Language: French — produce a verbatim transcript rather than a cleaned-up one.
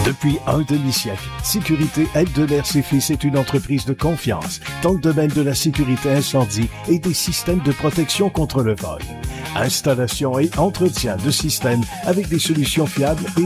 Depuis un demi-siècle, Sécurité Eldeler-Ses Fils est une entreprise de confiance dans le domaine de la sécurité incendie et des systèmes de protection contre le vol. Installation et entretien de systèmes avec des solutions fiables et